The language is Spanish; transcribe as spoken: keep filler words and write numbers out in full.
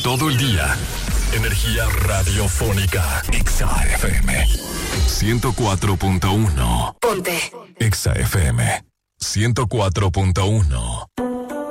todo el día. Energía radiofónica. Exa F M. ciento cuatro punto uno. Ponte. Exa F M. ciento cuatro punto uno.